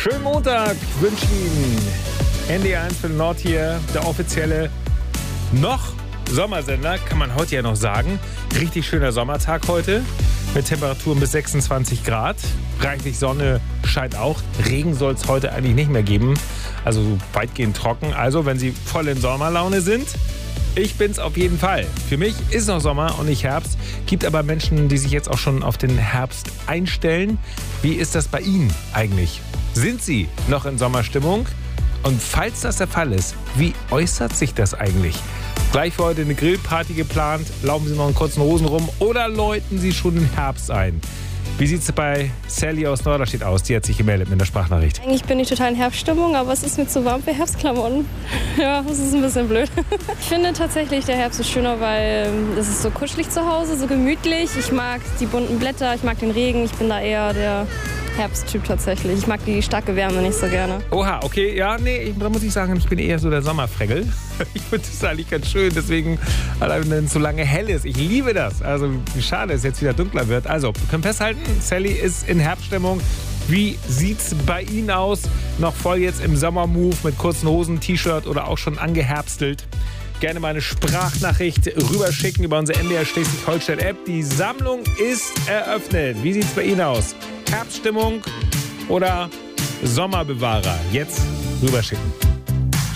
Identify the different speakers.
Speaker 1: Schönen Montag wünschen Ihnen NDR1 für den Nord hier, der offizielle noch Sommersender, kann man heute ja noch sagen. Richtig schöner Sommertag heute mit Temperaturen bis 26 Grad. Reichlich Sonne scheint auch. Regen soll es heute eigentlich nicht mehr geben. Also weitgehend trocken. Also wenn Sie voll in Sommerlaune sind, ich bin's auf jeden Fall. Für mich ist noch Sommer und nicht Herbst. Gibt aber Menschen, die sich jetzt auch schon auf den Herbst einstellen. Wie ist das bei Ihnen eigentlich? Sind Sie noch in Sommerstimmung? Und falls das der Fall ist, wie äußert sich das eigentlich? Gleich für heute eine Grillparty geplant. Laufen Sie noch in kurzen Hosen rum oder läuten Sie schon den Herbst ein? Wie sieht es bei Sally aus Norderstedt aus? Die hat sich gemeldet mit einer Sprachnachricht.
Speaker 2: Eigentlich bin ich total in Herbststimmung, aber es ist mir zu warm für Herbstklamotten. Ja, das ist ein bisschen blöd. Ich finde tatsächlich, der Herbst ist schöner, weil es ist so kuschelig zu Hause, so gemütlich. Ich mag die bunten Blätter, ich mag den Regen. Ich bin da eher der Herbsttyp tatsächlich. Ich mag die starke Wärme nicht so gerne.
Speaker 1: Oha, okay, ja, nee, da muss ich sagen, ich bin eher so der Sommerfregel. Ich finde das eigentlich ganz schön, deswegen, allein wenn es so lange hell ist. Ich liebe das. Also, wie schade es jetzt wieder dunkler wird. Also, wir können festhalten, Sally ist in Herbststimmung. Wie sieht's bei Ihnen aus? Noch voll jetzt im Sommermove mit kurzen Hosen, T-Shirt oder auch schon angeherbstelt? Gerne mal eine Sprachnachricht rüberschicken über unsere NDR Schleswig-Holstein-App. Die Sammlung ist eröffnet. Wie sieht's bei Ihnen aus? Herbststimmung oder Sommerbewahrer? Jetzt rüberschicken.